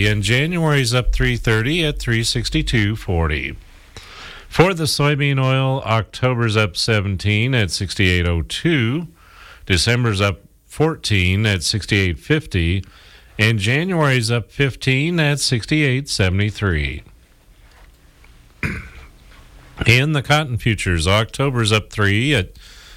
and January's up 330 at 362.40. For the soybean oil, October's up 17 at 68.02. December's up 14 at 68.50. And January's up 15 at 68.73. In the cotton futures, October's up 3 at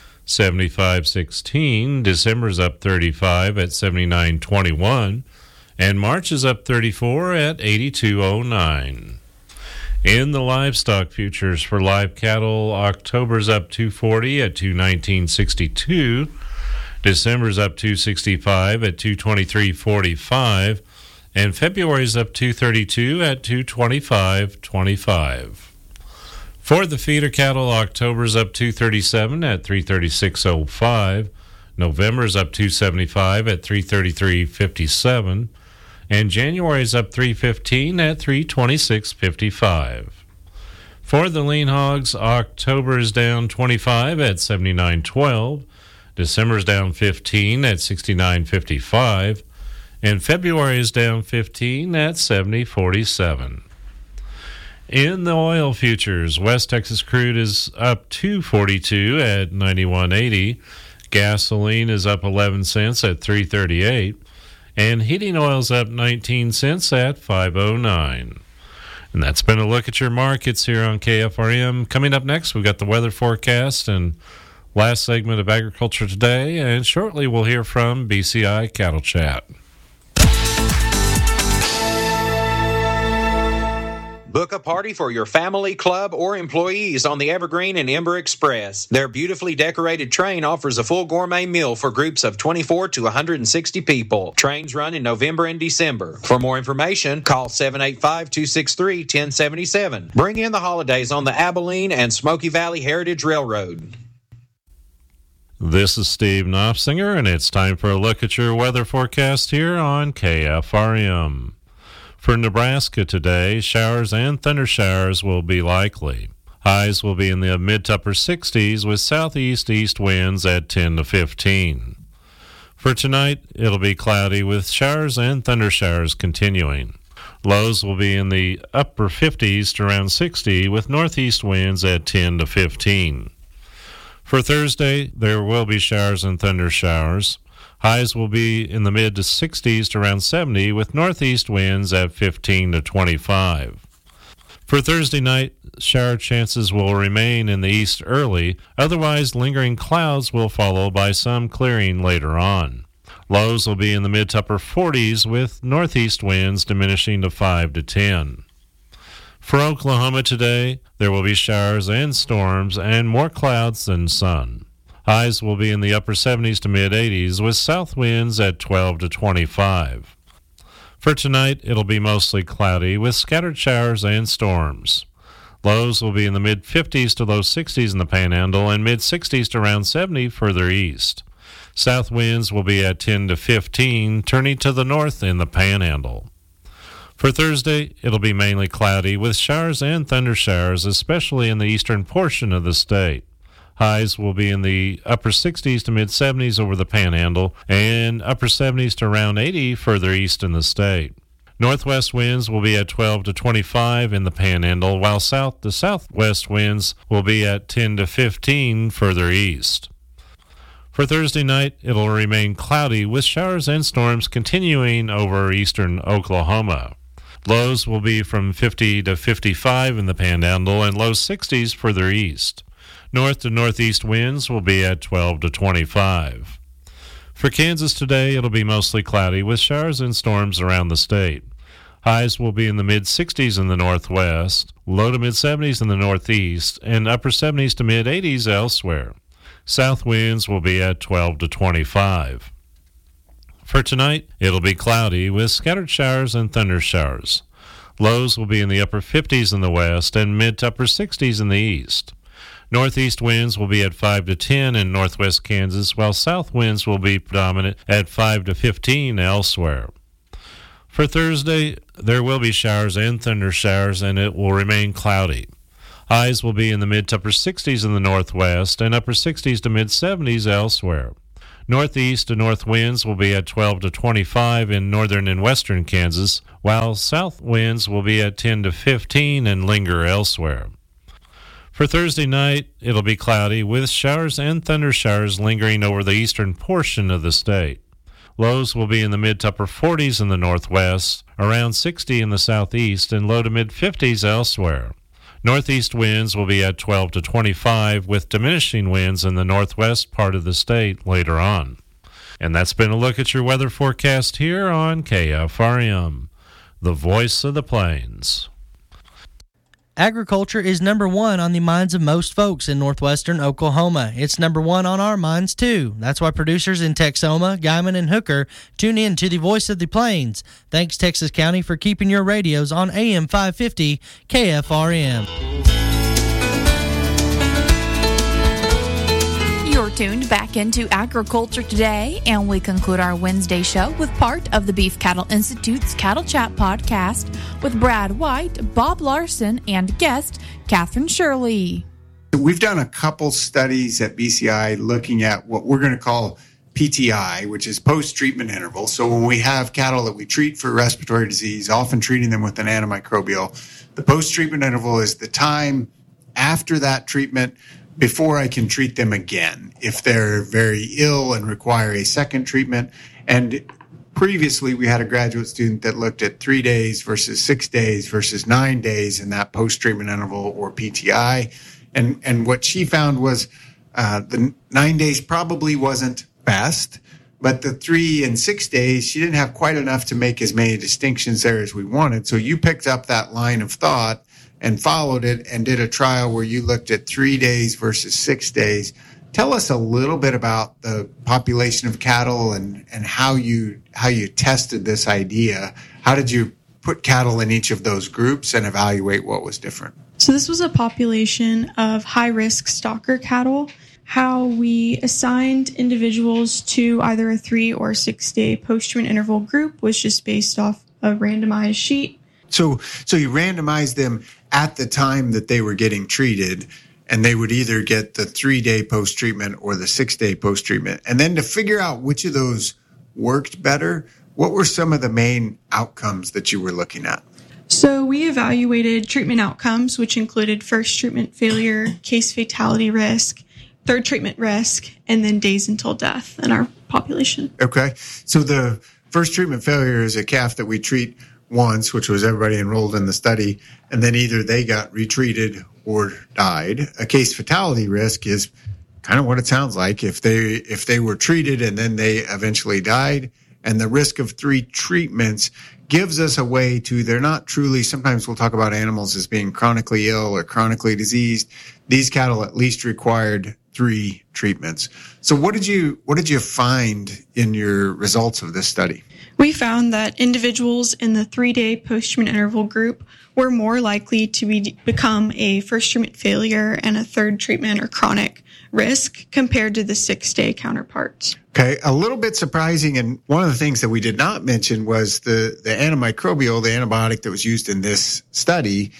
75.16. December's up 35 at 79.21. And March is up 34 at 82.09. In the livestock futures for live cattle, October's up 240 at 219.62. December's up 265 at 223.45. And February's up 232 at 225.25. For the feeder cattle, October's up 237 at 336.05. November's up 275 at 333.57. And January's up 315 at 326.55. For the lean hogs, October is down 25 at 79.12. December's down 15 at 69.55. And February is down 15 at 70.47. In the oil futures, West Texas crude is up $2.42 at 91.80. Gasoline is up 11 cents at 3.38. And heating oil's up 19 cents at 5.09. And that's been a look at your markets here on KFRM. Coming up next, we've got the weather forecast and last segment of Agriculture Today. And shortly, we'll hear from BCI Cattle Chat. Book a party for your family, club, or employees on the Evergreen and Ember Express. Their beautifully decorated train offers a full gourmet meal for groups of 24 to 160 people. Trains run in November and December. For more information, call 785-263-1077. Bring in the holidays on the Abilene and Smoky Valley Heritage Railroad. This is Steve Knopfsinger, and it's time for a look at your weather forecast here on KFRM. For Nebraska today, showers and thunder showers will be likely. Highs will be in the mid to upper 60s with southeast-east winds at 10 to 15. For tonight, it'll be cloudy with showers and thunder showers continuing. Lows will be in the upper 50s to around 60 with northeast winds at 10 to 15. For Thursday, there will be showers and thunder showers. Highs will be in the mid to 60s to around 70 with northeast winds at 15 to 25. For Thursday night, shower chances will remain in the east early. Otherwise, lingering clouds will follow by some clearing later on. Lows will be in the mid to upper 40s with northeast winds diminishing to 5 to 10. For Oklahoma today, there will be showers and storms and more clouds than sun. Highs will be in the upper 70s to mid-80s with south winds at 12 to 25. For tonight, it'll be mostly cloudy with scattered showers and storms. Lows will be in the mid-50s to low 60s in the Panhandle and mid-60s to around 70 further east. South winds will be at 10 to 15, turning to the north in the Panhandle. For Thursday, it'll be mainly cloudy with showers and thunder showers, especially in the eastern portion of the state. Highs will be in the upper 60s to mid-70s over the Panhandle and upper 70s to around 80 further east in the state. Northwest winds will be at 12 to 25 in the Panhandle, while south to southwest winds will be at 10 to 15 further east. For Thursday night, it'll remain cloudy with showers and storms continuing over eastern Oklahoma. Lows will be from 50 to 55 in the Panhandle and low 60s further east. North to northeast winds will be at 12 to 25. For Kansas today, it'll be mostly cloudy with showers and storms around the state. Highs will be in the mid-60s in the northwest, low to mid-70s in the northeast, and upper 70s to mid-80s elsewhere. South winds will be at 12 to 25. For tonight, it'll be cloudy with scattered showers and thunder showers. Lows will be in the upper 50s in the west and mid to upper 60s in the east. Northeast winds will be at 5 to 10 in northwest Kansas, while south winds will be predominant at 5 to 15 elsewhere. For Thursday, there will be showers and thunder showers, and it will remain cloudy. Highs will be in the mid to upper 60s in the northwest and upper 60s to mid 70s elsewhere. Northeast to north winds will be at 12 to 25 in northern and western Kansas, while south winds will be at 10 to 15 and linger elsewhere. For Thursday night, it'll be cloudy with showers and thunder showers lingering over the eastern portion of the state. Lows will be in the mid to upper 40s in the northwest, around 60 in the southeast, and low to mid 50s elsewhere. Northeast winds will be at 12 to 25, with diminishing winds in the northwest part of the state later on. And that's been a look at your weather forecast here on KFRM, the voice of the plains. Agriculture is number one on the minds of most folks in northwestern Oklahoma. It's number one on our minds, too. That's why producers in Texoma, Guymon, and Hooker tune in to the Voice of the Plains. Thanks, Texas County, for keeping your radios on AM 550 KFRM. You're tuned back into Agriculture Today, and we conclude our Wednesday show with part of the Beef Cattle Institute's Cattle Chat podcast with Brad White, Bob Larson, and guest Catherine Shirley. We've done a couple studies at BCI looking at what we're going to call PTI, which is post-treatment interval. So when we have cattle that we treat for respiratory disease, often treating them with an antimicrobial, the post-treatment interval is the time after that treatment before I can treat them again if they're very ill and require a second treatment. And previously, we had a graduate student that looked at 3 days versus 6 days versus 9 days in that post-treatment interval, or PTI. And what she found was the 9 days probably wasn't best, but the 3 and 6 days, she didn't have quite enough to make as many distinctions there as we wanted. So you picked up that line of thought and followed it and did a trial where you looked at 3 days versus 6 days. Tell us a little bit about the population of cattle and how you tested this idea. How did you put cattle in each of those groups and evaluate what was different? So this was a population of high-risk stocker cattle. How we assigned individuals to either a 3 or 6 day post-treatment interval group was just based off a randomized sheet. So you randomized them at the time that they were getting treated, and they would either get the 3 day post-treatment or the 6 day post-treatment. And then to figure out which of those worked better, what were some of the main outcomes that you were looking at? So we evaluated treatment outcomes, which included first treatment failure, case fatality risk, third treatment risk, and then days until death in our population. Okay. So the first treatment failure is a calf that we treat once, which was everybody enrolled in the study, and then either they got retreated or died. A case fatality risk is kind of what it sounds like. If they were treated and then they eventually died, and the risk of 3 treatments gives us a way to, they're not truly, sometimes we'll talk about animals as being chronically ill or chronically diseased. These cattle at least required 3 treatments. So what did you find in your results of this study? We found that individuals in the 3 day post-treatment interval group were more likely to become a first treatment failure and a third treatment or chronic risk compared to the 6 day counterparts. Okay, a little bit surprising, and one of the things that we did not mention was the antimicrobial, the antibiotic that was used in this study,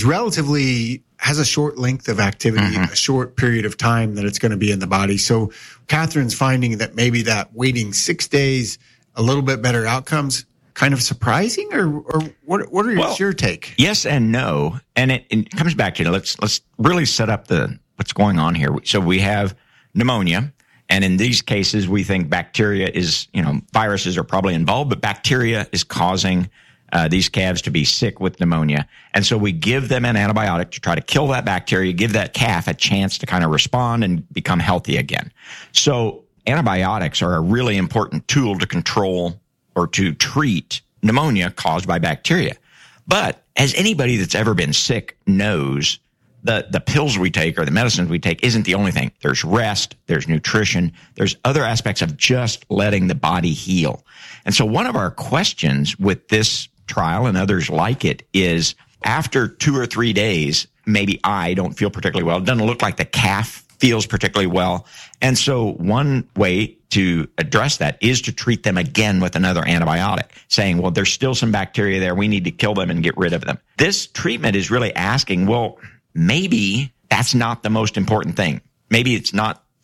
has a short length of activity, a short period of time that it's going to be in the body. So Catherine's finding that maybe that waiting 6 days, a little bit better outcomes, kind of surprising, or what are your take? Yes and no, and it comes back to, let's really set up what's going on here. So we have pneumonia, and in these cases, we think bacteria is, viruses are probably involved, but bacteria is causing these calves to be sick with pneumonia. And so we give them an antibiotic to try to kill that bacteria, give that calf a chance to kind of respond and become healthy again. So antibiotics are a really important tool to control or to treat pneumonia caused by bacteria. But as anybody that's ever been sick knows, the pills we take or the medicines we take isn't the only thing. There's rest, there's nutrition, there's other aspects of just letting the body heal. And so one of our questions with this trial and others like it is, after 2 or 3 days, maybe I don't feel particularly well. It doesn't look like the calf feels particularly well. And so one way to address that is to treat them again with another antibiotic, saying, well, there's still some bacteria there. We need to kill them and get rid of them. This treatment is really asking, well, maybe that's not the most important thing. Maybe it's not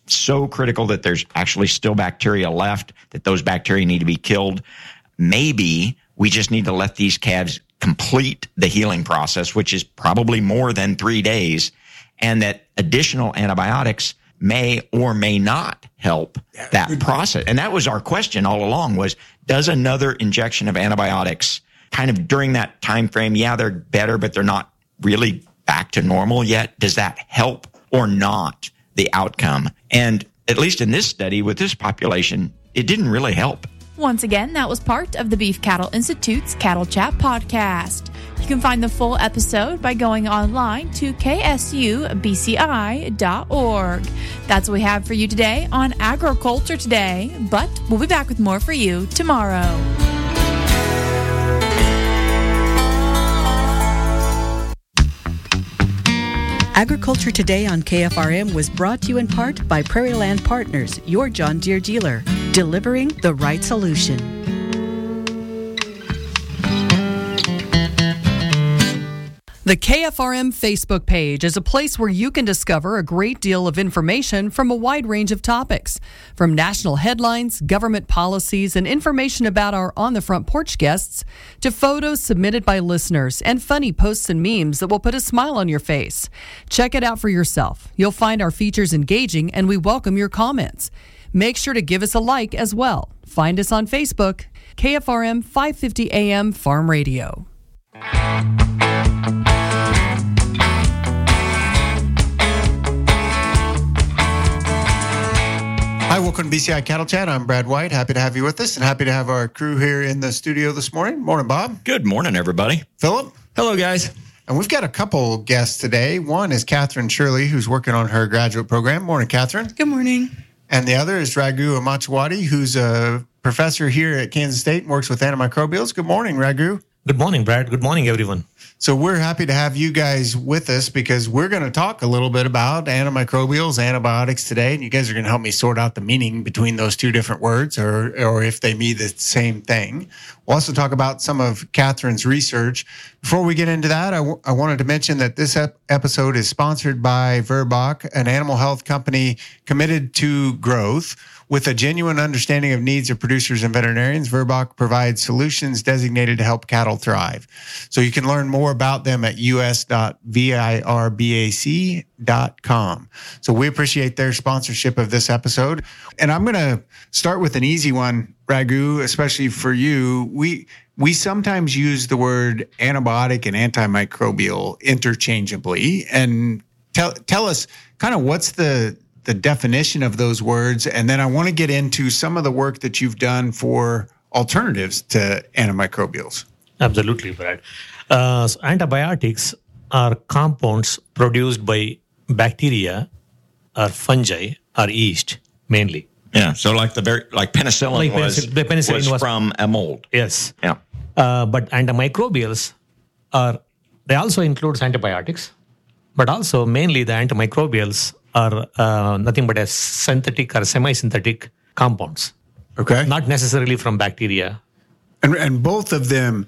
so critical that there's actually still bacteria left, that those bacteria need to be killed. Maybe we just need to let these calves complete the healing process, which is probably more than 3 days, and that additional antibiotics may or may not help that process. And that was our question all along, was does another injection of antibiotics kind of during that time frame, yeah, they're better, but they're not really back to normal yet. Does that help or not the outcome? And at least in this study with this population, it didn't really help. Once again, that was part of the Beef Cattle Institute's Cattle Chat podcast. You can find the full episode by going online to ksubci.org. That's what we have for you today on Agriculture Today, but we'll be back with more for you tomorrow. Agriculture Today on KFRM was brought to you in part by Prairie Land Partners, your John Deere dealer, delivering the right solution. The KFRM Facebook page is a place where you can discover a great deal of information from a wide range of topics, from national headlines, government policies, and information about our On the Front Porch guests, to photos submitted by listeners and funny posts and memes that will put a smile on your face. Check it out for yourself. You'll find our features engaging, and we welcome your comments. Make sure to give us a like as well. Find us on Facebook, KFRM 550 AM Farm Radio. Hi, welcome to BCI Cattle Chat. I'm Brad White. Happy to have you with us and happy to have our crew here in the studio this morning. Morning, Bob. Good morning, everybody. Philip. Hello, guys. And we've got a couple guests today. One is Catherine Shirley, who's working on her graduate program. Morning, Catherine. Good morning. And the other is Raghu Amachwadi, who's a professor here at Kansas State and works with antimicrobials. Good morning, Raghu. Good morning, Brad. Good morning, everyone. So we're happy to have you guys with us because we're going to talk a little bit about antimicrobials, antibiotics today. And you guys are going to help me sort out the meaning between those two different words or if they mean the same thing. We'll also talk about some of Catherine's research. Before we get into that, I wanted to mention that this episode is sponsored by Verbach, an animal health company committed to growth. With a genuine understanding of needs of producers and veterinarians, Verbach provides solutions designated to help cattle thrive. So you can learn more about them at us.virbac.com. So we appreciate their sponsorship of this episode. And I'm going to start with an easy one, Raghu, especially for you. We sometimes use the word antibiotic and antimicrobial interchangeably. And tell us kind of what's the definition of those words, and then I want to get into some of the work that you've done for alternatives to antimicrobials. Absolutely, Brad. So antibiotics are compounds produced by bacteria or fungi or yeast mainly. Yeah, so like penicillin, was from a mold. Yes. Yeah. But antimicrobials they also include antibiotics, but also mainly the antimicrobials are nothing but as synthetic or semi-synthetic compounds. Okay. Not necessarily from bacteria. And both of them,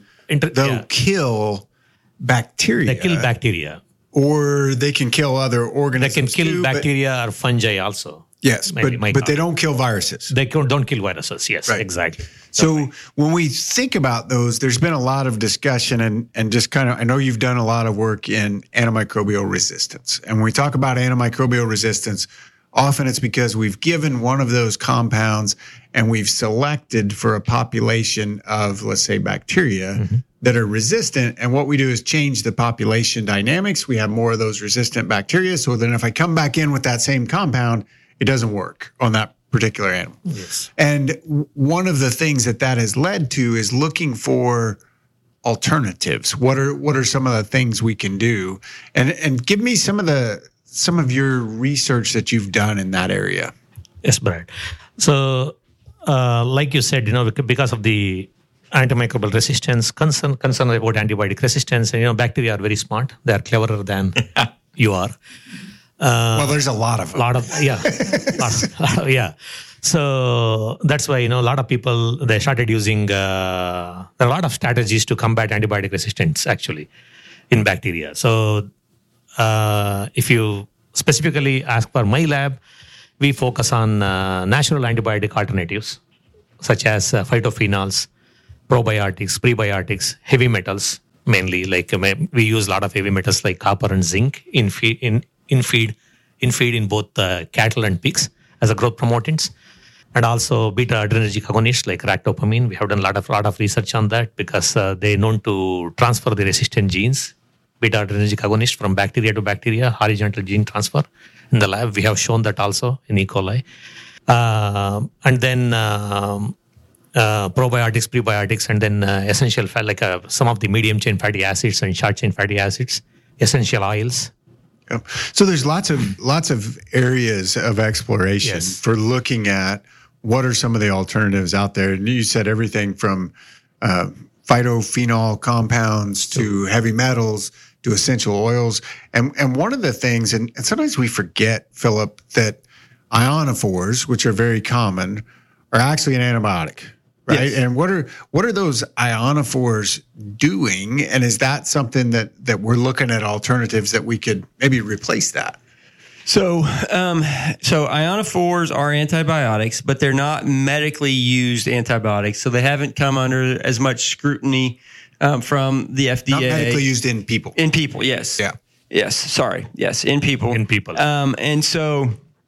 kill bacteria. They kill bacteria. Or they can kill other organisms. They can kill bacteria or fungi also. Yes, but they don't kill viruses. They don't kill viruses, yes, right. Exactly. So when we think about those, there's been a lot of discussion and just kind of, I know you've done a lot of work in antimicrobial resistance. And when we talk about antimicrobial resistance, often it's because we've given one of those compounds and we've selected for a population of, let's say, bacteria that are resistant. And what we do is change the population dynamics. We have more of those resistant bacteria. So then if I come back in with that same compound, it doesn't work on that particular animal. Yes. And one of the things that has led to is looking for alternatives. What are some of the things we can do? And give me some of your research that you've done in that area. Yes, Brad. So, like you said, because of the antimicrobial resistance, concern about antibiotic resistance, and bacteria are very smart. They are cleverer than you are. Well, there's a lot of them. Yeah. So that's why, a lot of people, they started using, there are a lot of strategies to combat antibiotic resistance actually in bacteria. So if you specifically ask for my lab, we focus on natural antibiotic alternatives, such as phytophenols, probiotics, prebiotics, heavy metals, mainly. Like we use a lot of heavy metals like copper and zinc in feed in both cattle and pigs as a growth promotants, and also beta adrenergic agonists like ractopamine. We have done a lot of research on that because they're known to transfer the resistant genes, beta adrenergic agonist from bacteria to bacteria, horizontal gene transfer. In the lab, we have shown that also in E. coli. And then probiotics, prebiotics, and then essential fat, like some of the medium chain fatty acids and short chain fatty acids, essential oils. So there's lots of areas of exploration for looking at what are some of the alternatives out there. And you said everything from phytophenol compounds to heavy metals to essential oils. And one of the things, and sometimes we forget, Philip, that ionophores, which are very common, are actually an antibiotic. Right. Yes. And what are those ionophores doing? And is that something that we're looking at alternatives that we could maybe replace that? So ionophores are antibiotics, but they're not medically used antibiotics. So they haven't come under as much scrutiny from the FDA. Not medically used in people. In people, yes. Yeah. Yes. Sorry. Yes. In people. In people. And so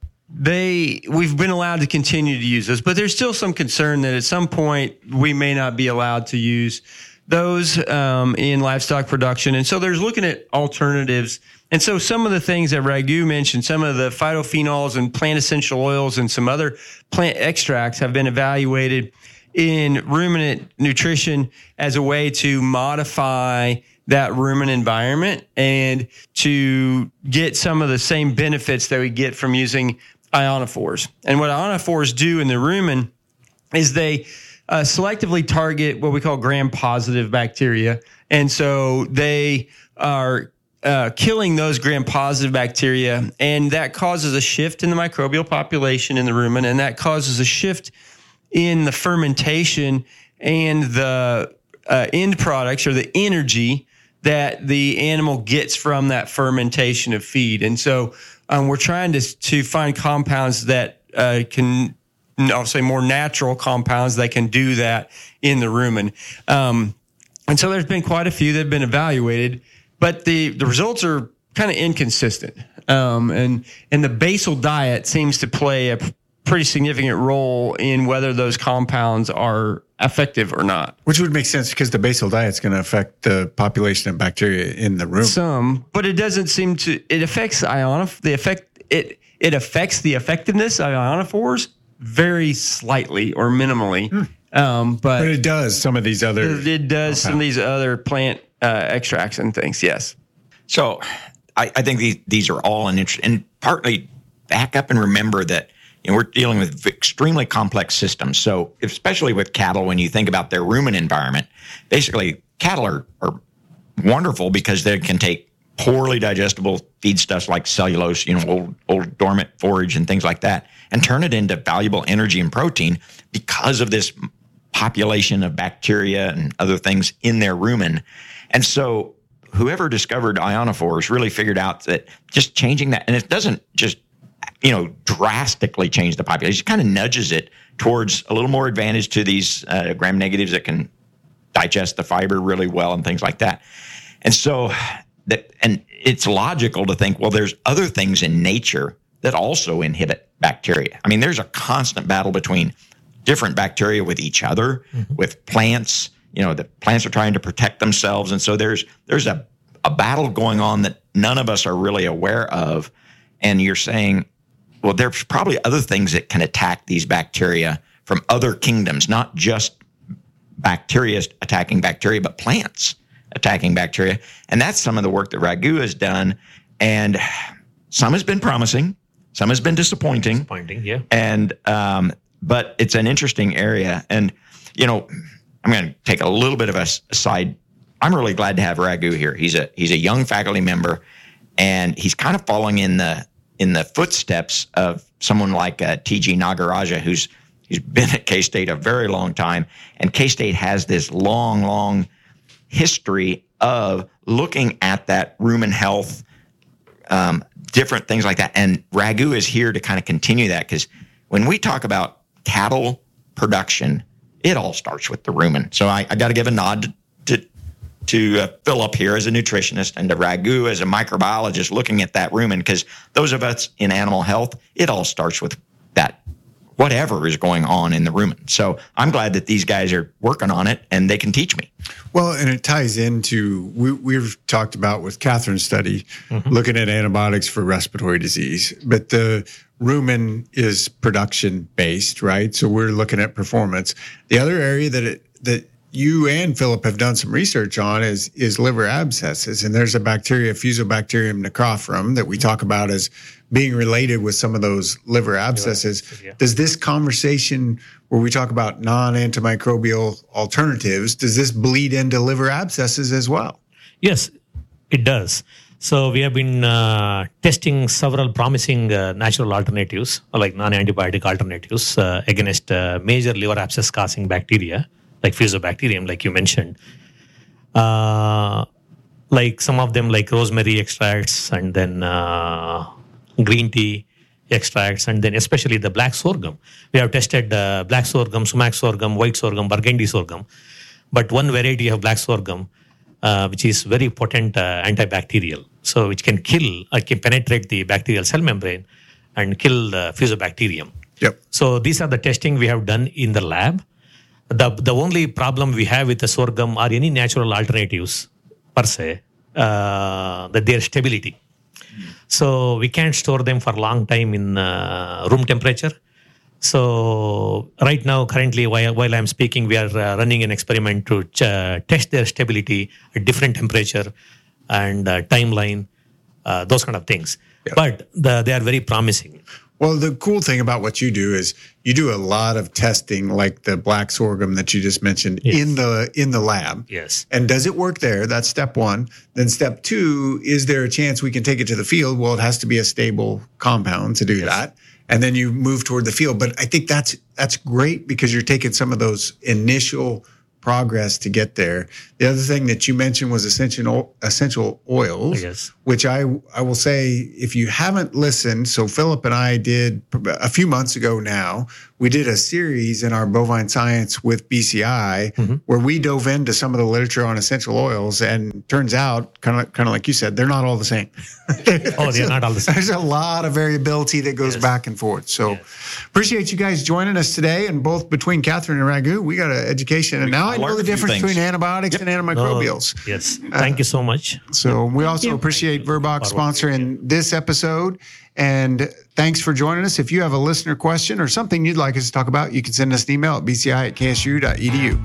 we've been allowed to continue to use those, but there's still some concern that at some point we may not be allowed to use those in livestock production. And so there's looking at alternatives. And so some of the things that Raghu mentioned, some of the phytophenols and plant essential oils and some other plant extracts have been evaluated in ruminant nutrition as a way to modify that rumen environment and to get some of the same benefits that we get from using ionophores. And what ionophores do in the rumen is they selectively target what we call gram-positive bacteria. And so they are killing those gram-positive bacteria, and that causes a shift in the microbial population in the rumen, and that causes a shift in the fermentation and the end products or the energy that the animal gets from that fermentation of feed. And so we're trying to find compounds that can, I'll say more natural compounds that can do that in the rumen. And so there's been quite a few that have been evaluated, but the results are kind of inconsistent. And the basal diet seems to play a pretty significant role in whether those compounds are effective or not. Which would make sense because the basal diet is going to affect the population of bacteria in the rumen. Some, but it doesn't seem to. It affects it affects the effectiveness of ionophores very slightly or minimally. But it does some of these other. It does some of these other plant extracts and things. Yes. So I think these are all an interest, and partly back up and remember that. And we're dealing with extremely complex systems. So especially with cattle, when you think about their rumen environment, basically cattle are wonderful because they can take poorly digestible feedstuffs like cellulose, old dormant forage and things like that, and turn it into valuable energy and protein because of this population of bacteria and other things in their rumen. And so whoever discovered ionophores really figured out that just changing that, and it doesn't just drastically change the population. It kind of nudges it towards a little more advantage to these gram negatives that can digest the fiber really well and things like that. And so and it's logical to think, well, there's other things in nature that also inhibit bacteria. I mean, there's a constant battle between different bacteria with each other, with plants. The plants are trying to protect themselves. And so there's a battle going on that none of us are really aware of. And you're saying, well, there's probably other things that can attack these bacteria from other kingdoms, not just bacteria attacking bacteria, but plants attacking bacteria. And that's some of the work that Raghu has done. And some has been promising, some has been disappointing. Disappointing, yeah. And but it's an interesting area. And I'm going to take a little bit of a side. I'm really glad to have Raghu here. He's a young faculty member, and he's kind of following in the footsteps of someone like T.G. Nagaraja, he's been at K-State a very long time, and K-State has this long history of looking at that rumen health different things like that. And Ragu is here to kind of continue that, because when we talk about cattle production, it all starts with the rumen. So I got to give a nod to Philip here as a nutritionist, and to Ragu as a microbiologist looking at that rumen, because those of us in animal health, it all starts with that whatever is going on in the rumen. So I'm glad that these guys are working on it and they can teach me. Well, and it ties into, we've talked about with Catherine's study, looking at antibiotics for respiratory disease, but the rumen is production based, right? So we're looking at performance. The other area that you and Philip have done some research on is liver abscesses. And there's a bacteria, Fusobacterium necrophorum, that we talk about as being related with some of those liver abscesses. Does this conversation where we talk about non-antimicrobial alternatives, does this bleed into liver abscesses as well? Yes, it does. So we have been testing several promising natural alternatives, like non-antibiotic alternatives, against major liver abscess causing bacteria, like Fusobacterium, like you mentioned. Like some of them, like rosemary extracts, and then green tea extracts, and then especially the black sorghum. We have tested black sorghum, sumac sorghum, white sorghum, burgundy sorghum. But one variety of black sorghum, which is very potent antibacterial, so which can kill, can penetrate the bacterial cell membrane and kill the Fusobacterium. Yep. So these are the testing we have done in the lab. The only problem we have with the sorghum or any natural alternatives per se, that their stability. So we can't store them for a long time in room temperature. So right now, currently, while I'm speaking, we are running an experiment to test their stability at different temperature and timeline, those kind of things. Yeah. But they are very promising. Well, the cool thing about what you do is you do a lot of testing, like the black sorghum that you just mentioned, in the lab. Yes. And does it work there? That's step one. Then step two, is there a chance we can take it to the field? Well, it has to be a stable compound to do that. And then you move toward the field. But I think that's great, because you're taking some of those initial progress to get there. The other thing that you mentioned was essential oils, which I will say, if you haven't listened, so Philip and I did a few months ago now, we did a series in our Bovine Science with BCI where we dove into some of the literature on essential oils, and turns out, kind of like you said, they're not all the same. They're not all the same. There's a lot of variability that goes back and forth. So appreciate you guys joining us today, and both between Catherine and Ragu, we got an education, and now I know the difference between antibiotics and antimicrobials. Yes. Thank you so much. So we also appreciate Verbach sponsoring this episode. And thanks for joining us. If you have a listener question or something you'd like us to talk about, you can send us an email at bci@ksu.edu.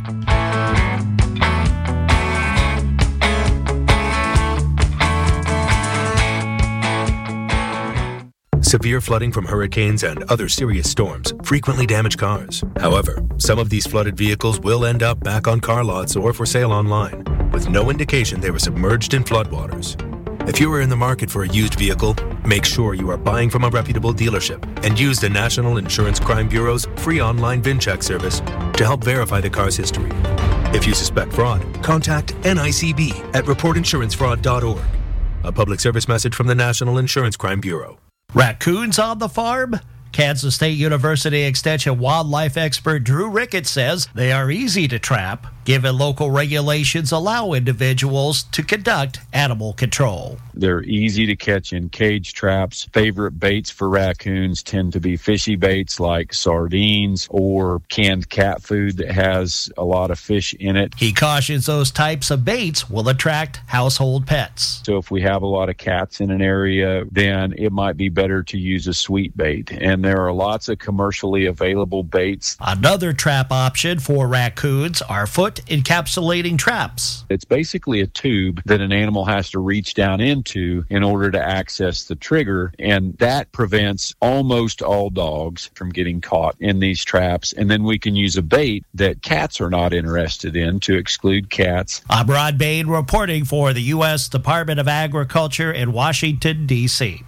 Severe flooding from hurricanes and other serious storms frequently damage cars. However, some of these flooded vehicles will end up back on car lots or for sale online, with no indication they were submerged in floodwaters. If you are in the market for a used vehicle, make sure you are buying from a reputable dealership and use the National Insurance Crime Bureau's free online VIN-check service to help verify the car's history. If you suspect fraud, contact NICB at reportinsurancefraud.org. A public service message from the National Insurance Crime Bureau. Raccoons on the farm? Kansas State University Extension wildlife expert Drew Ricketts says they are easy to trap, given local regulations allow individuals to conduct animal control. They're easy to catch in cage traps. Favorite baits for raccoons tend to be fishy baits like sardines or canned cat food that has a lot of fish in it. He cautions those types of baits will attract household pets. So if we have a lot of cats in an area, then it might be better to use a sweet bait. And there are lots of commercially available baits. Another trap option for raccoons are foot encapsulating traps. It's basically a tube that an animal has to reach down into in order to access the trigger, and that prevents almost all dogs from getting caught in these traps. And then we can use a bait that cats are not interested in to exclude cats. I'm Rod Bain reporting for the U.S. Department of Agriculture in Washington, D.C.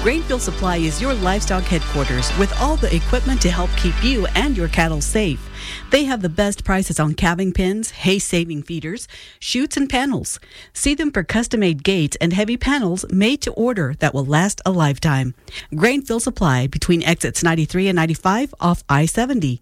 Grainfield Supply is your livestock headquarters with all the equipment to help keep you and your cattle safe. They have the best prices on calving pins, hay-saving feeders, chutes, and panels. See them for custom-made gates and heavy panels made to order that will last a lifetime. Grainfield Supply between exits 93 and 95 off I-70.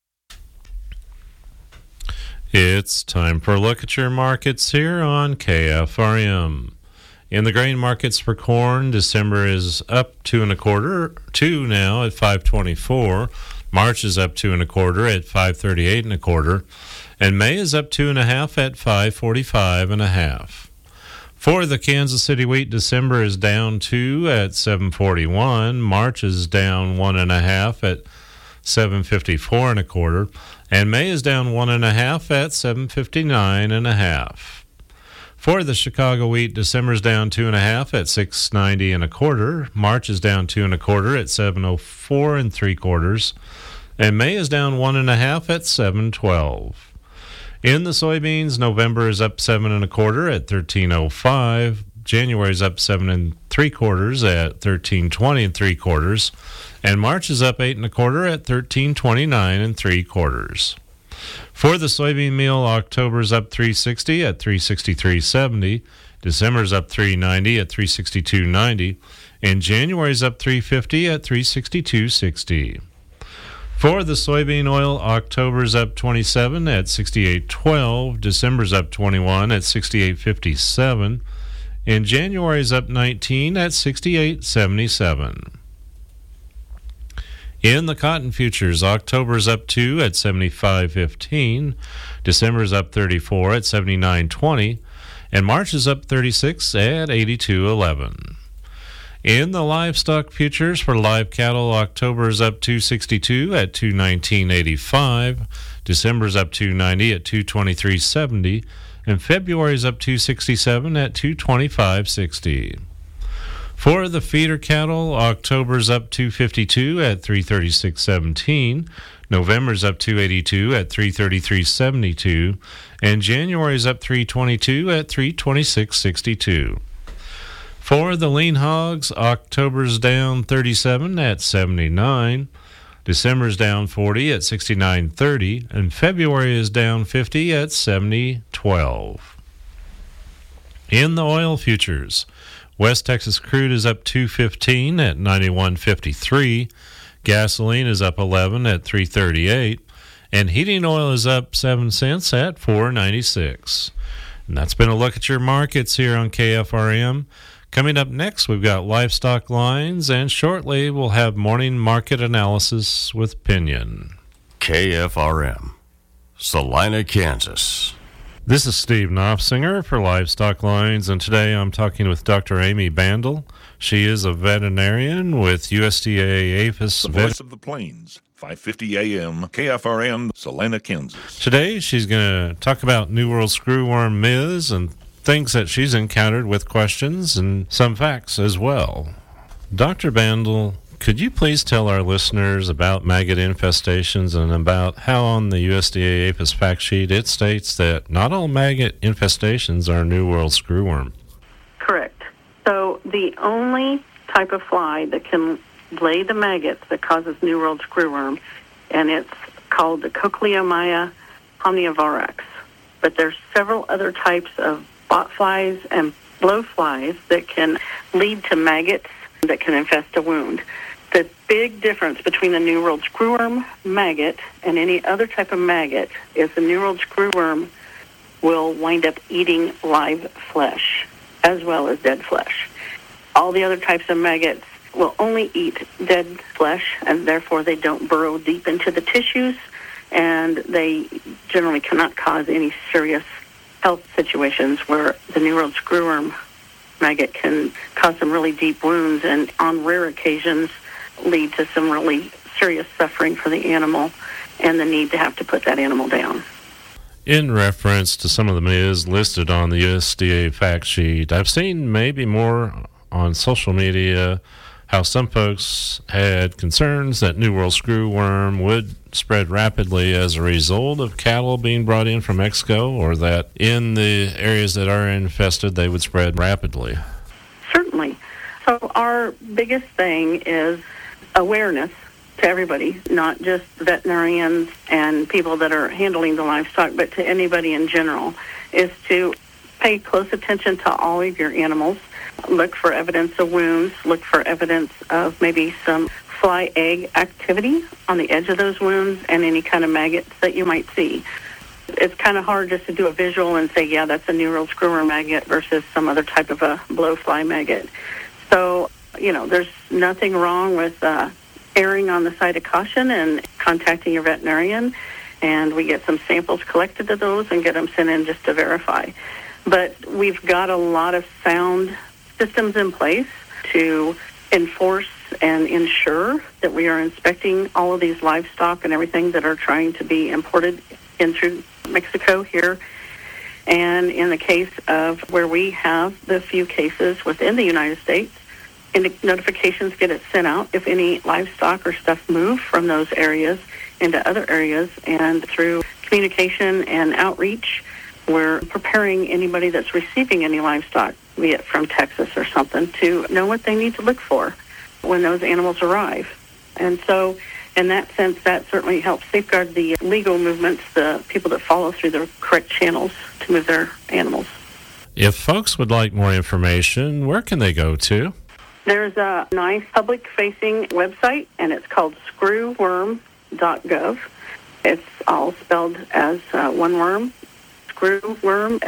It's time for a look at your markets here on KFRM. In the grain markets for corn, December is up 2 1/4, now at 5.24. March is up 2 1/4 at 5.38 1/4, and May is up 2 1/2 at 5.45 1/2. For the Kansas City wheat, December is down 2 at 7.41. March is down 1 1/2 at 7.54 1/4, and May is down 1 1/2 at 7.59 1/2. For the Chicago wheat, December is down 2 1/2 at 6.90 1/4. March is down 2 1/4 at 7.04 3/4, and May is down 1 1/2 at 7.12. In the soybeans, November is up 7 1/4 at 13.05. January is up 7 3/4 at 13.20 3/4, and March is up 8 1/4 at 13.29 3/4. For the soybean meal, October is up 3.60 at 3.63.70. December is up 3.90 at 3.62.90, and January is up 3.50 at 3.62.60. For the soybean oil, October is up 27 at 68.12. December is up 21 at 68.57, and January is up 19 at 68.77. In the cotton futures, October is up 2 at 75.15, December is up 34 at 79.20, and March is up 36 at 82.11. In the livestock futures for live cattle, October is up 262 at 219.85, December is up 290 at 223.70, and February is up 267 at 225.60. For the feeder cattle, October is up 252 at 336.17, November is up 282 at 333.72, and January is up 322 at 326.62. For the lean hogs, October is down 37 at 79, December is down 40 at 69.30, and February is down 50 at 70.12. In the oil futures, West Texas crude is up 2.15 at 91.53. Gasoline is up 11 at 3.38, and heating oil is up 7 cents at 4.96. And that's been a look at your markets here on KFRM. Coming up next, we've got livestock lines, and shortly we'll have morning market analysis with Pinion. KFRM, Salina, Kansas. This is Steve Knopfsinger for Livestock Lines, and today I'm talking with Dr. Amy Bandel. She is a veterinarian with USDA APHIS. The Voice of the Plains, 5:50 a.m., KFRM, Salina, Kansas. Today she's going to talk about New World Screwworm Ms. and things that she's encountered with questions and some facts as well. Dr. Bandel, could you please tell our listeners about maggot infestations and about how on the USDA APHIS fact sheet it states that not all maggot infestations are New World screwworm? Correct. So the only type of fly that can lay the maggots that causes New World screwworm, and it's called the Cochleomya omnivorox. But there's several other types of bot flies and blowflies that can lead to maggots that can infest a wound. The big difference between the New World screwworm maggot and any other type of maggot is the New World screwworm will wind up eating live flesh as well as dead flesh. All the other types of maggots will only eat dead flesh, and therefore they don't burrow deep into the tissues, and they generally cannot cause any serious health situations, where the New World screwworm maggot can cause some really deep wounds and on rare occasions lead to some really serious suffering for the animal and the need to have to put that animal down. In reference to some of the myths listed on the USDA fact sheet, I've seen maybe more on social media how some folks had concerns that New World screwworm would spread rapidly as a result of cattle being brought in from Mexico, or that in the areas that are infested they would spread rapidly. Certainly. So our biggest thing is awareness to everybody, not just veterinarians and people that are handling the livestock, but to anybody in general, is to pay close attention to all of your animals. Look for evidence of wounds. Look for evidence of maybe some fly egg activity on the edge of those wounds and any kind of maggots that you might see. It's kind of hard just to do a visual and say, yeah, that's a New World screwworm maggot versus some other type of a blowfly maggot. So, there's nothing wrong with erring on the side of caution and contacting your veterinarian, and we get some samples collected of those and get them sent in just to verify. But we've got a lot of sound systems in place to enforce and ensure that we are inspecting all of these livestock and everything that are trying to be imported in through Mexico here. And in the case of where we have the few cases within the United States, and notifications get it sent out if any livestock or stuff move from those areas into other areas. And through communication and outreach, we're preparing anybody that's receiving any livestock, be it from Texas or something, to know what they need to look for when those animals arrive. And so in that sense, that certainly helps safeguard the legal movements, the people that follow through the correct channels to move their animals. If folks would like more information, where can they go to? There's a nice public-facing website, and it's called screwworm.gov. It's all spelled as one worm, screwworm,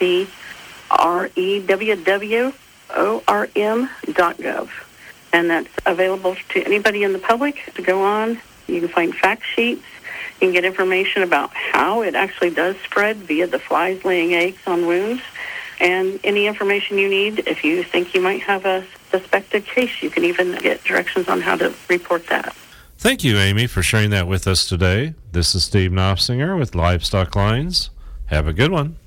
screwworm.gov. And that's available to anybody in the public to go on. You can find fact sheets. You can get information about how it actually does spread via the flies laying eggs on wounds. And any information you need, if you think you might have a suspected case, you can even get directions on how to report that. Thank you, Amy, for sharing that with us today. This is Steve Knopfsinger with Livestock Lines. Have a good one.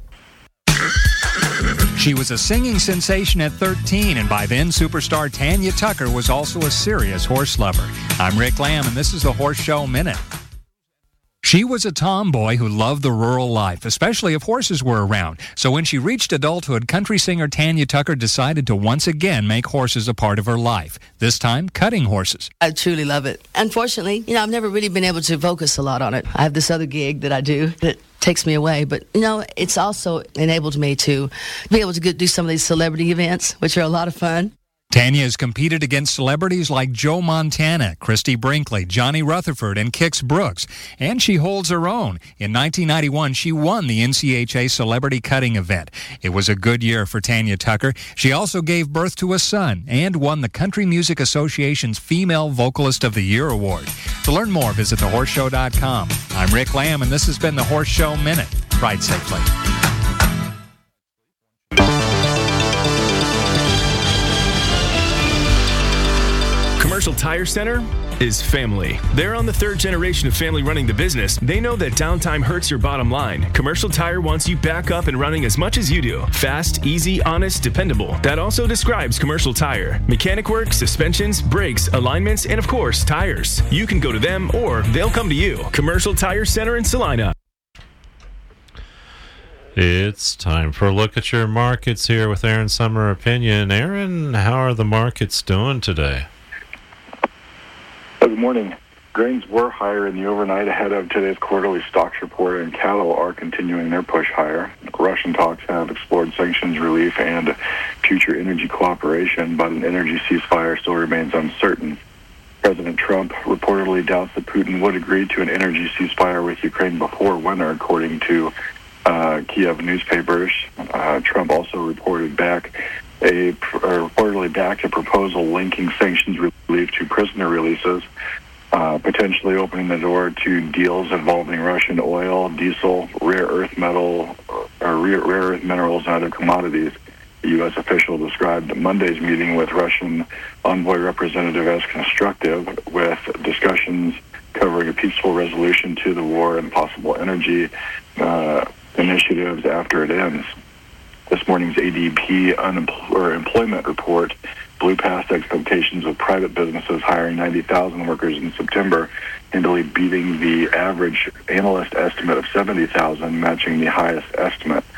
She was a singing sensation at 13, and by then superstar Tanya Tucker was also a serious horse lover. I'm Rick Lamb, and this is the Horse Show Minute. She was a tomboy who loved the rural life, especially if horses were around. So when she reached adulthood, country singer Tanya Tucker decided to once again make horses a part of her life, this time cutting horses. I truly love it. Unfortunately, I've never really been able to focus a lot on it. I have this other gig that I do that takes me away, but it's also enabled me to be able to do some of these celebrity events, which are a lot of fun. Tanya has competed against celebrities like Joe Montana, Christy Brinkley, Johnny Rutherford, and Kix Brooks, and she holds her own. In 1991, she won the NCHA Celebrity Cutting event. It was a good year for Tanya Tucker. She also gave birth to a son and won the Country Music Association's Female Vocalist of the Year award. To learn more, visit thehorseshow.com. I'm Rick Lamb, and this has been the Horse Show Minute. Ride safely. Commercial Tire Center is family. They're on the third generation of family running the business. They know that downtime hurts your bottom line. Commercial Tire wants you back up and running as much as you do. Fast, easy, honest, dependable. That also describes Commercial Tire. Mechanic work, suspensions, brakes, alignments, and of course, tires. You can go to them or they'll come to you. Commercial Tire Center in Salina. It's time for a look at your markets here with Aaron Summer Opinion. Aaron, how are the markets doing today? Good morning. Grains were higher in the overnight ahead of today's quarterly stocks report, and cattle are continuing their push higher. Russian talks have explored sanctions relief and future energy cooperation, but an energy ceasefire still remains uncertain. President Trump reportedly doubts that Putin would agree to an energy ceasefire with Ukraine before winter, according to Kiev newspapers. Trump also reportedly backed a proposal linking sanctions relief to prisoner releases, potentially opening the door to deals involving Russian oil, diesel, rare earth minerals, and other commodities. The U.S. official described Monday's meeting with Russian envoy representative as constructive, with discussions covering a peaceful resolution to the war and possible energy initiatives after it ends. This morning's ADP employment report blew past expectations, with private businesses hiring 90,000 workers in September, handily beating the average analyst estimate of 70,000, matching the highest estimate.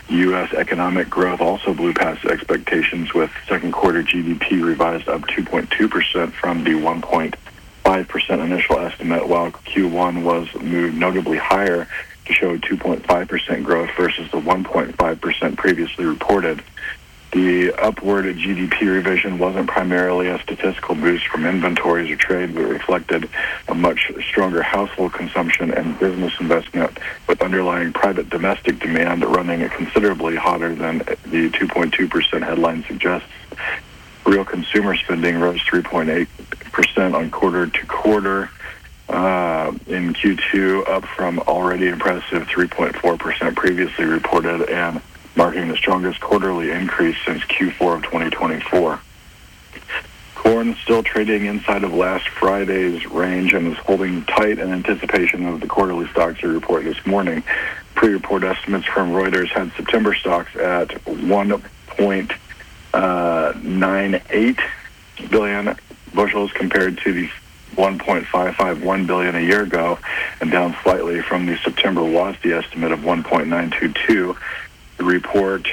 U.S. economic growth also blew past expectations, with second quarter GDP revised up 2.2% from the 1.5% initial estimate, while Q1 was moved notably higher to show 2.5% growth versus the 1.5% previously reported. The upward GDP revision wasn't primarily a statistical boost from inventories or trade, but reflected a much stronger household consumption and business investment, with underlying private domestic demand running considerably hotter than the 2.2% headline suggests. Real consumer spending rose 3.8% on quarter to quarter in Q2, up from already impressive 3.4% previously reported, and marking the strongest quarterly increase since Q4 of 2024. Corn still trading inside of last Friday's range and is holding tight in anticipation of the quarterly stocks report this morning. Pre-report estimates from Reuters had September stocks at 1.98 billion bushels compared to the 1.551 billion a year ago, and down slightly from the September WASDE estimate of 1.922. The report,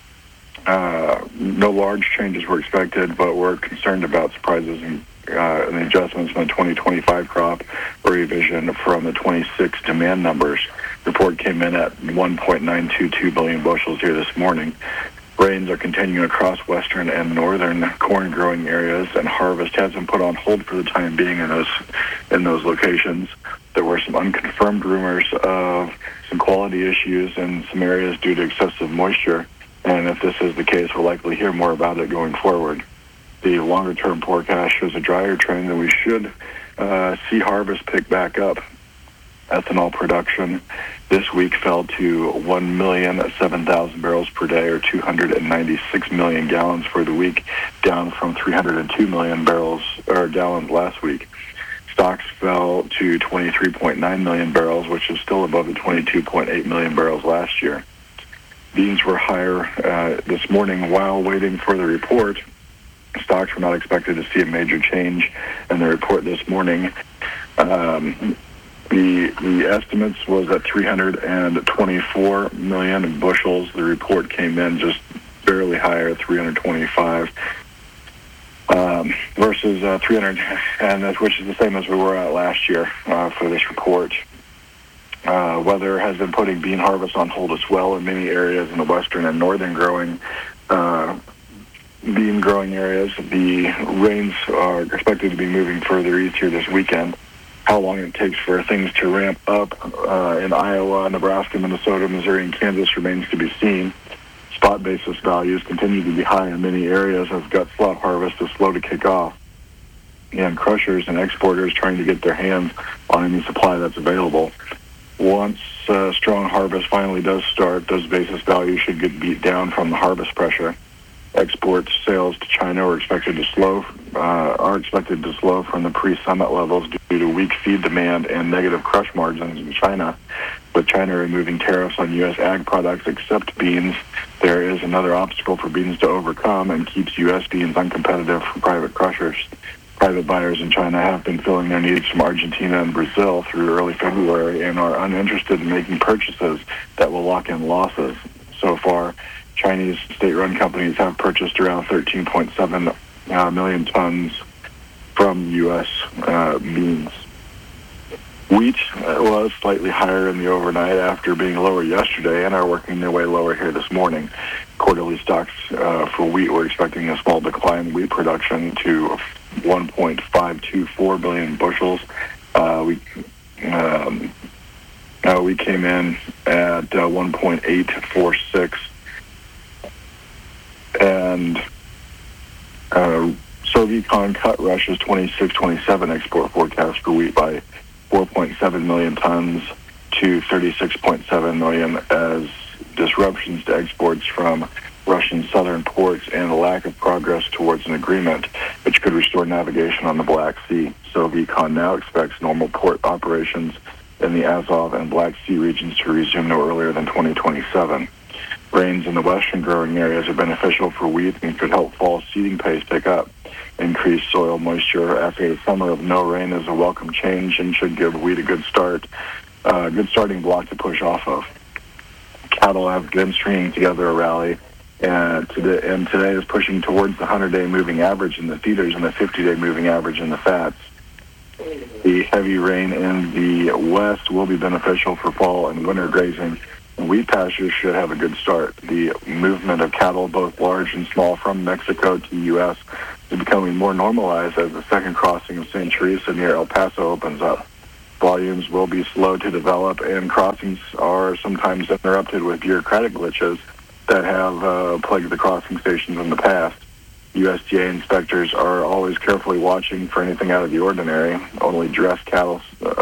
no large changes were expected, but we're concerned about surprises in the adjustments from the 2025 crop or revision from the 26 demand numbers. The report came in at 1.922 billion bushels here this morning. Rains are continuing across western and northern corn growing areas, and harvest has been put on hold for the time being in those locations. There were some unconfirmed rumors of some quality issues in some areas due to excessive moisture, and if this is the case, we'll likely hear more about it going forward. The longer-term forecast shows a drier trend, and we should see harvest pick back up. Ethanol production this week fell to 1,007,000 barrels per day, or 296 million gallons for the week, down from 302 million gallons last week. Stocks fell to 23.9 million barrels, which is still above the 22.8 million barrels last year. Beans were higher this morning while waiting for the report. Stocks were not expected to see a major change in the report this morning. The estimates was at 324 million bushels. The report came in just barely higher at 325. Versus 300, and which is the same as we were at last year for this report. Weather has been putting bean harvest on hold as well in many areas in the western and northern bean growing areas. The rains are expected to be moving further east here this weekend. How long it takes for things to ramp up in Iowa, Nebraska, Minnesota, Missouri, and Kansas remains to be seen. Spot basis values continue to be high in many areas as gut slot harvest is slow to kick off, and crushers and exporters trying to get their hands on any supply that's available. Once strong harvest finally does start, those basis values should get beat down from the harvest pressure. Export sales to China are expected to slow from the pre-summit levels due to weak feed demand and negative crush margins in China. With China removing tariffs on U.S. ag products except beans, there is another obstacle for beans to overcome and keeps U.S. beans uncompetitive for private crushers. Private buyers in China have been filling their needs from Argentina and Brazil through early February and are uninterested in making purchases that will lock in losses. So far, Chinese state-run companies have purchased around 13.7 million tons from U.S. beans. Wheat was slightly higher in the overnight after being lower yesterday and are working their way lower here this morning. Quarterly stocks for wheat were expecting a small decline in wheat production to 1.524 billion bushels. We came in at 1.846, and Sovicon cut Russia's 26-27 export forecast for wheat by 4.7 million tons to 36.7 million as disruptions to exports from Russian southern ports and a lack of progress towards an agreement which could restore navigation on the Black Sea. Sovicon now expects normal port operations in the Azov and Black Sea regions to resume no earlier than 2027. Rains in the western growing areas are beneficial for wheat and could help fall seeding pace pick up. Increased soil moisture after a summer of no rain is a welcome change and should give wheat a good starting block to push off of. cattle have been stringing together a rally, and today is pushing towards the 100-day moving average in the feeders and the 50-day moving average in the fats. The heavy rain in the west will be beneficial for fall and winter grazing, and wheat pastures should have a good start. The movement of cattle, both large and small, from Mexico to the U.S. is becoming more normalized as the second crossing of St. Teresa near El Paso opens up. Volumes will be slow to develop, and crossings are sometimes interrupted with bureaucratic glitches that have plagued the crossing stations in the past. USDA inspectors are always carefully watching for anything out of the ordinary. Only dressed cattle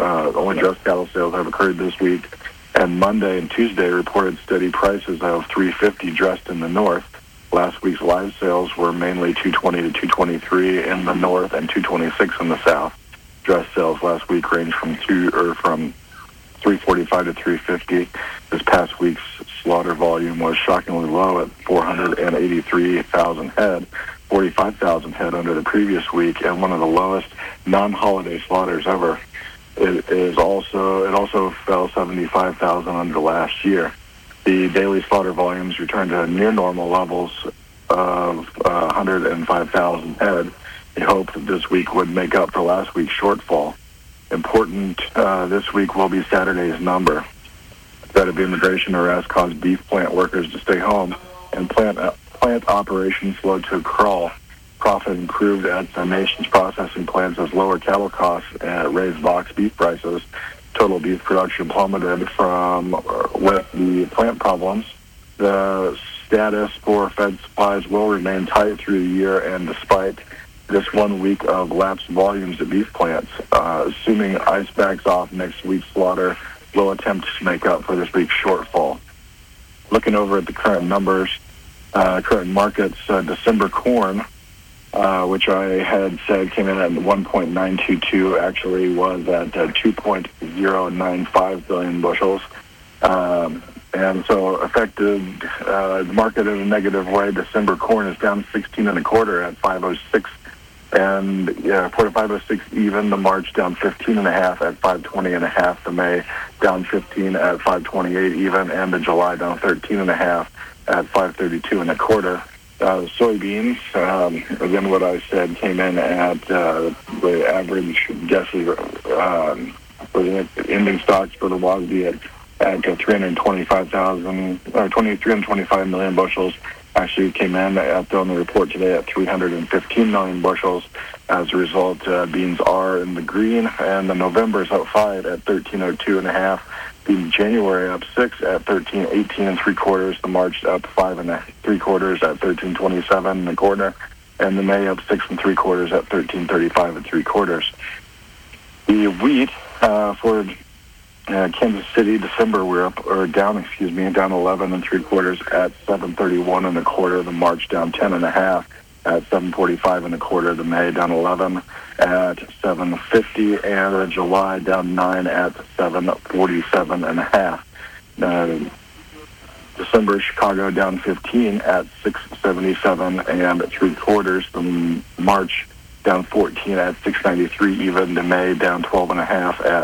sales have occurred this week, and Monday and Tuesday reported steady prices of $350 dressed in the north. Last week's live sales were mainly $220 to $223 in the north and $226 in the south. Dressed sales last week ranged from $345 to $350. This past week's slaughter volume was shockingly low at 483,000 head, 45,000 head under the previous week, and one of the lowest non-holiday slaughters ever. It also fell 75,000 under last year. The daily slaughter volumes returned to near normal levels of 105,000 head. They hoped that this week would make up for last week's shortfall. Important this week will be Saturday's number. Threat of immigration arrest caused beef plant workers to stay home, and plant operations slowed to a crawl. Profit improved at the nation's processing plants as lower cattle costs raised box beef prices. Total beef production plummeted with the plant problems. The status for Fed supplies will remain tight through the year, and despite this 1 week of lapsed volumes at beef plants, assuming ice backs off next week's slaughter, will attempt to make up for this week's shortfall. Looking over at the current numbers, current markets, December corn, which I had said came in at 1.922, actually was at 2.095 billion bushels. And so affected the market in a negative way. December corn is down 16 1/4 at 506. And for the 506 even, the March down 15.5 at 520.5, the May down 15 at 528 even, and the July down 13.5 at 532 1/4. Soybeans, again, what I said, came in at the average guesses for the ending stocks for the WASDE at 325 million bushels. Actually, it came in on the report today at 315 million bushels. As a result, beans are in the green, and the November is up 5 at 1302.5. The January up 6 at 1318 3/4. The March up 5 3/4 at 1327 1/4, and the May up 6 3/4 at 1335 3/4. The wheat for Kansas City, December, we're down 11 3/4 at 731 1/4. The March down 10.5 at 745 1/4. The May down 11 at 750, and the July down 9 at 747.5. December, Chicago down 15 at 677 3/4. The March down 14 at 693 even. The May down 12.5 at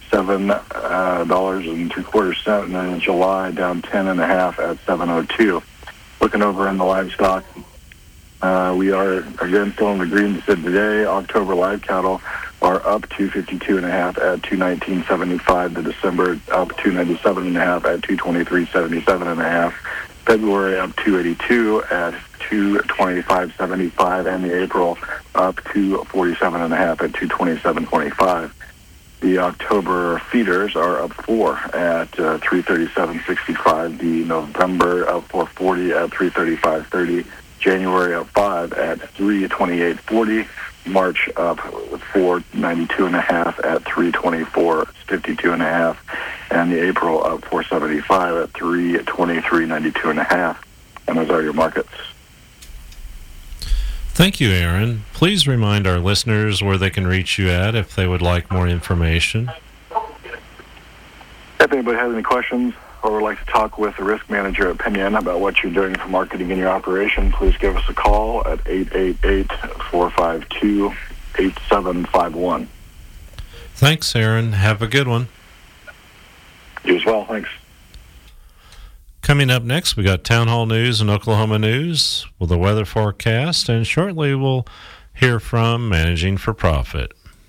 $7.75, and then in July down 10.5 at 702. Looking over in the livestock, we are again still in the green today. October live cattle are up 252.5 at 219.75. The December up 297.5 at 223.77.5. February up 282 at 225.75, and the April up 247.5 at 227.25. The October feeders are up 4 at 337.65. The November up 440 at 335.30. January up 5 at 328.40. March up 492.5 at 324.52.5. And the April up 475 at 323.92.5. And those are your markets. Thank you, Aaron. Please remind our listeners where they can reach you at if they would like more information. If anybody has any questions or would like to talk with the risk manager at Pinion about what you're doing for marketing in your operation, please give us a call at 888-452-8751. Thanks, Aaron. Have a good one. You as well. Thanks. Coming up next, we got Town Hall News and Oklahoma News with the weather forecast, and shortly we'll hear from Managing for Profit.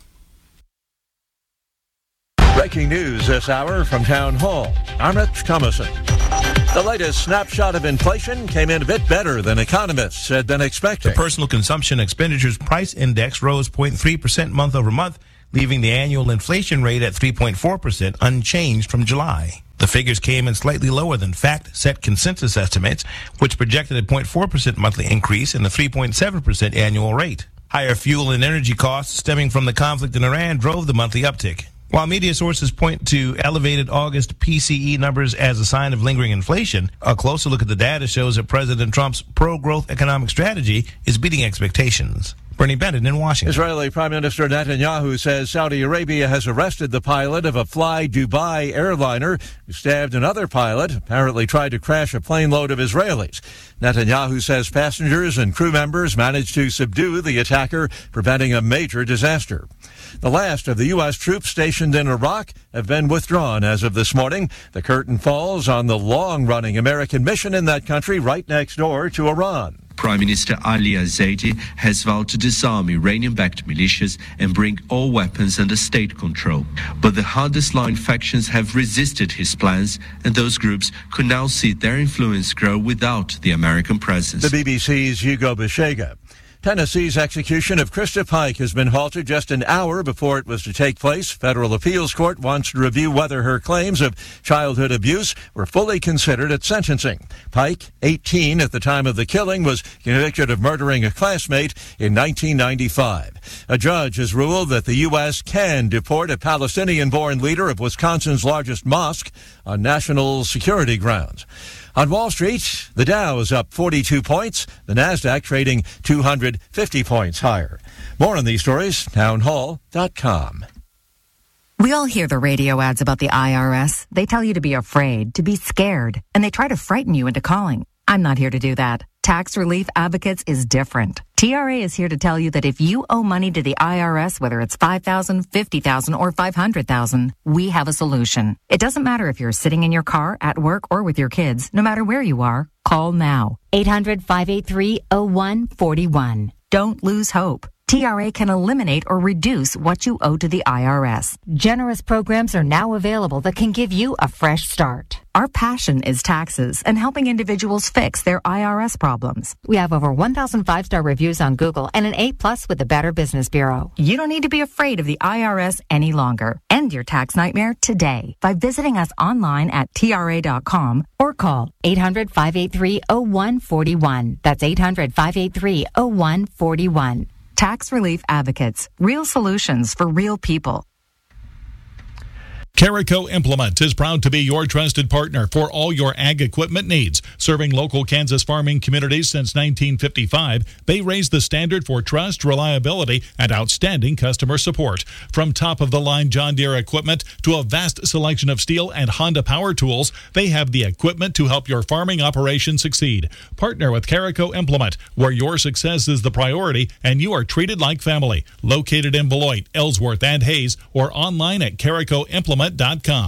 Breaking news this hour from Town Hall. I'm Rich Thomason. The latest snapshot of inflation came in a bit better than economists had been expecting. The Personal Consumption Expenditures Price Index rose 0.3% month over month, leaving the annual inflation rate at 3.4%, unchanged from July. The figures came in slightly lower than FactSet consensus estimates, which projected a 0.4% monthly increase and a 3.7% annual rate. Higher fuel and energy costs stemming from the conflict in Iran drove the monthly uptick. While media sources point to elevated August PCE numbers as a sign of lingering inflation, a closer look at the data shows that President Trump's pro-growth economic strategy is beating expectations. Bernie Bennett in Washington. Israeli Prime Minister Netanyahu says Saudi Arabia has arrested the pilot of a Fly Dubai airliner who stabbed another pilot, apparently tried to crash a plane load of Israelis. Netanyahu says passengers and crew members managed to subdue the attacker, preventing a major disaster. The last of the U.S. troops stationed in Iraq have been withdrawn as of this morning. The curtain falls on the long-running American mission in that country right next door to Iran. Prime Minister Ali al-Zaidi has vowed to disarm Iranian-backed militias and bring all weapons under state control. But the hardest-line factions have resisted his plans, and those groups could now see their influence grow without the American presence. The BBC's Hugo Beshega. Tennessee's execution of Krista Pike has been halted just an hour before it was to take place. Federal appeals court wants to review whether her claims of childhood abuse were fully considered at sentencing. Pike, 18 at the time of the killing, was convicted of murdering a classmate in 1995. A judge has ruled that the U.S. can deport a Palestinian-born leader of Wisconsin's largest mosque on national security grounds. On Wall Street, the Dow is up 42 points, the Nasdaq trading 250 points higher. More on these stories, townhall.com. We all hear the radio ads about the IRS. They tell you to be afraid, to be scared, and they try to frighten you into calling. I'm not here to do that. Tax Relief Advocates is different. TRA is here to tell you that if you owe money to the IRS, whether it's $5,000, $50,000, or $500,000, we have a solution. It doesn't matter if you're sitting in your car, at work, or with your kids. No matter where you are, call now. 800-583-0141. Don't lose hope. TRA can eliminate or reduce what you owe to the IRS. Generous programs are now available that can give you a fresh start. Our passion is taxes and helping individuals fix their IRS problems. We have over 1,000 5-star reviews on Google and an A+ with the Better Business Bureau. You don't need to be afraid of the IRS any longer. End your tax nightmare today by visiting us online at TRA.com or call 800-583-0141. That's 800-583-0141. Tax Relief Advocates. Real solutions for real people. Carico Implement is proud to be your trusted partner for all your ag equipment needs. Serving local Kansas farming communities since 1955, they raise the standard for trust, reliability, and outstanding customer support. From top-of-the-line John Deere equipment to a vast selection of Steel and Honda power tools, they have the equipment to help your farming operation succeed. Partner with Carico Implement, where your success is the priority and you are treated like family. Located in Beloit, Ellsworth, and Hayes, or online at caricoimplement.com. It's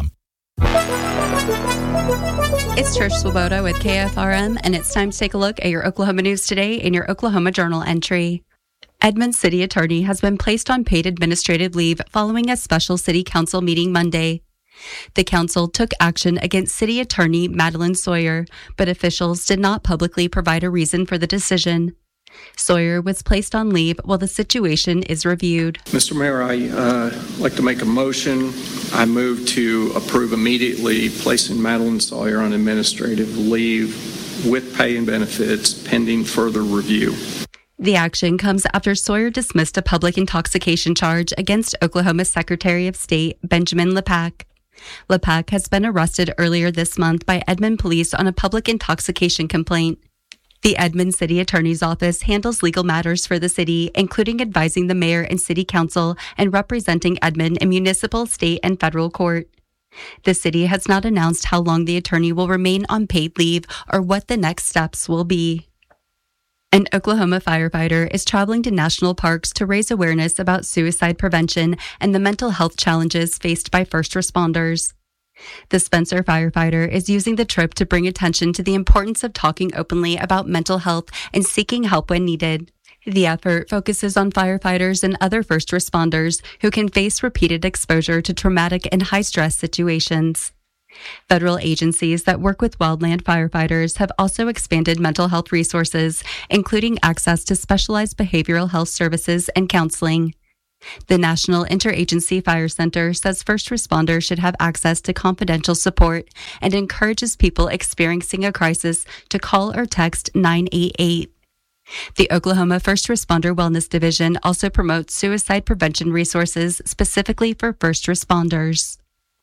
Trish Swoboda with KFRM, and it's time to take a look at your Oklahoma news today in your Oklahoma Journal entry. Edmond City Attorney has been placed on paid administrative leave following a special city council meeting Monday. The council took action against City Attorney Madeline Sawyer, but officials did not publicly provide a reason for the decision. Sawyer was placed on leave while the situation is reviewed. Mr. Mayor, I'd like to make a motion. I move to approve immediately placing Madeline Sawyer on administrative leave with pay and benefits pending further review. The action comes after Sawyer dismissed a public intoxication charge against Oklahoma Secretary of State Benjamin LePack. LePack has been arrested earlier this month by Edmond police on a public intoxication complaint. The Edmond City Attorney's Office handles legal matters for the city, including advising the mayor and city council and representing Edmond in municipal, state, and federal court. The city has not announced how long the attorney will remain on paid leave or what the next steps will be. An Oklahoma firefighter is traveling to national parks to raise awareness about suicide prevention and the mental health challenges faced by first responders. The Spencer firefighter is using the trip to bring attention to the importance of talking openly about mental health and seeking help when needed. The effort focuses on firefighters and other first responders who can face repeated exposure to traumatic and high-stress situations. Federal agencies that work with wildland firefighters have also expanded mental health resources, including access to specialized behavioral health services and counseling. The National Interagency Fire Center says first responders should have access to confidential support and encourages people experiencing a crisis to call or text 988. The Oklahoma First Responder Wellness Division also promotes suicide prevention resources specifically for first responders.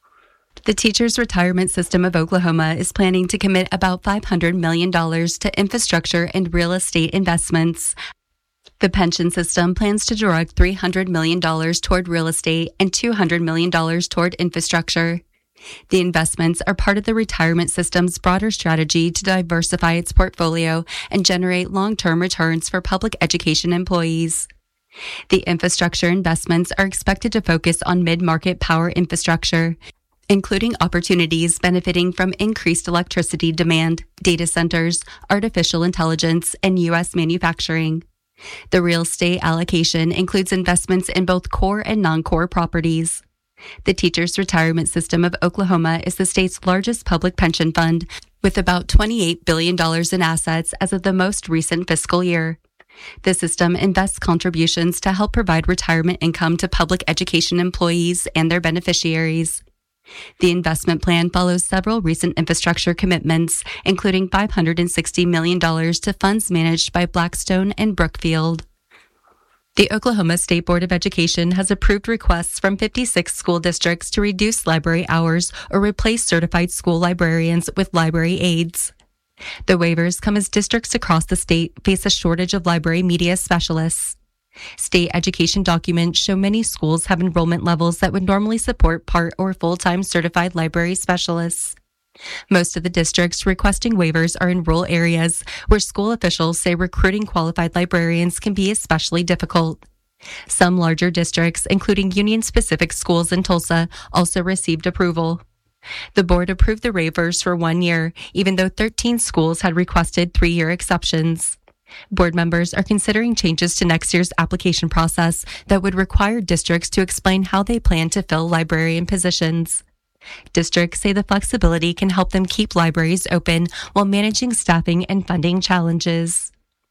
The Teachers Retirement System of Oklahoma is planning to commit about $500 million to infrastructure and real estate investments. The pension system plans to direct $300 million toward real estate and $200 million toward infrastructure. The investments are part of the retirement system's broader strategy to diversify its portfolio and generate long-term returns for public education employees. The infrastructure investments are expected to focus on mid-market power infrastructure, including opportunities benefiting from increased electricity demand, data centers, artificial intelligence, and U.S. manufacturing. The real estate allocation includes investments in both core and non-core properties. The Teachers Retirement System of Oklahoma is the state's largest public pension fund, with about $28 billion in assets as of the most recent fiscal year. The system invests contributions to help provide retirement income to public education employees and their beneficiaries. The investment plan follows several recent infrastructure commitments, including $560 million to funds managed by Blackstone and Brookfield. The Oklahoma State Board of Education has approved requests from 56 school districts to reduce library hours or replace certified school librarians with library aides. The waivers come as districts across the state face a shortage of library media specialists. State education documents show many schools have enrollment levels that would normally support part or full-time certified library specialists. Most of the districts requesting waivers are in rural areas where school officials say recruiting qualified librarians can be especially difficult. Some larger districts, including Union-Pacific schools in Tulsa, also received approval. The board approved the waivers for 1 year, even though 13 schools had requested 3-year exceptions. Board members are considering changes to next year's application process that would require districts to explain how they plan to fill librarian positions. Districts say the flexibility can help them keep libraries open while managing staffing and funding challenges.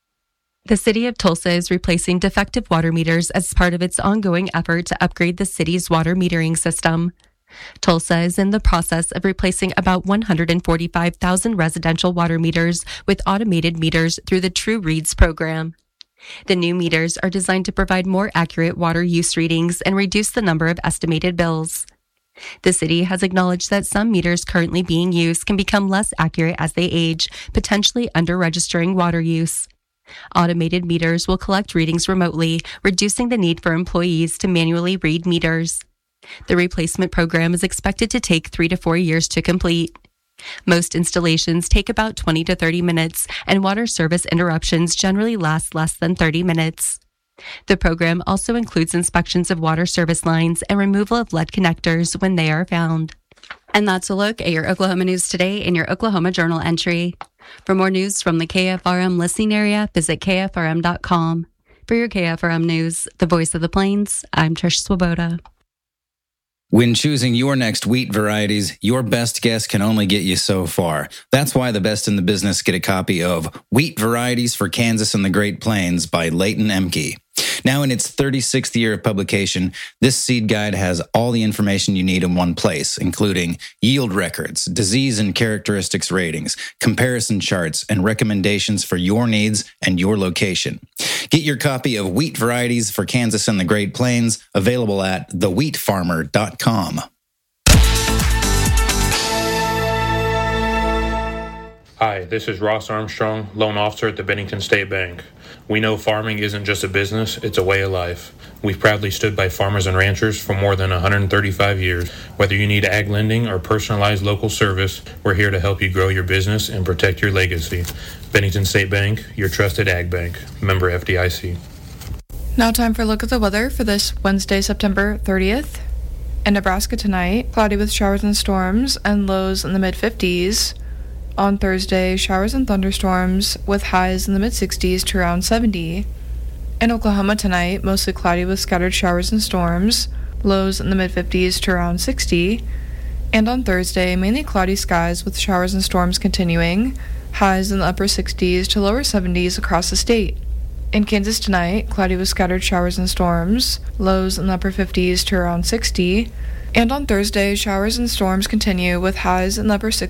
The city of Tulsa is replacing defective water meters as part of its ongoing effort to upgrade the city's water metering system. Tulsa is in the process of replacing about 145,000 residential water meters with automated meters through the True Reads program. The new meters are designed to provide more accurate water use readings and reduce the number of estimated bills. The city has acknowledged that some meters currently being used can become less accurate as they age, potentially under-registering water use. Automated meters will collect readings remotely, reducing the need for employees to manually read meters. The replacement program is expected to take 3 to 4 years to complete. Most installations take about 20 to 30 minutes, and water service interruptions generally last less than 30 minutes. The program also includes inspections of water service lines and removal of lead connectors when they are found. And that's a look at your Oklahoma news today in your Oklahoma Journal entry. For more news from the KFRM listening area, visit KFRM.com. For your KFRM news, the voice of the Plains, I'm Trish Swoboda. When choosing your next wheat varieties, your best guess can only get you so far. That's why the best in the business get a copy of Wheat Varieties for Kansas and the Great Plains by Leighton Emke. Now in its 36th year of publication, this seed guide has all the information you need in one place, including yield records, disease and characteristics ratings, comparison charts, and recommendations for your needs and your location. Get your copy of Wheat Varieties for Kansas and the Great Plains, available at thewheatfarmer.com. Hi, this is Ross Armstrong, loan officer at the Bennington State Bank. We know farming isn't just a business, it's a way of life. We've proudly stood by farmers and ranchers for more than 135 years. Whether you need ag lending or personalized local service, we're here to help you grow your business and protect your legacy. Bennington State Bank, your trusted ag bank. Member FDIC. Now time for a look at the weather for this Wednesday, September 30th. In Nebraska tonight, cloudy with showers and storms and lows in the mid-50s. On Thursday, showers and thunderstorms with highs in the mid-60s to around 70. In Oklahoma tonight, mostly cloudy with scattered showers and storms, lows in the mid-50s to around 60. And on Thursday, mainly cloudy skies with showers and storms continuing, highs in the upper 60s to lower 70s across the state. In Kansas tonight, cloudy with scattered showers and storms, lows in the upper 50s to around 60. And on Thursday, showers and storms continue with highs in the upper 60s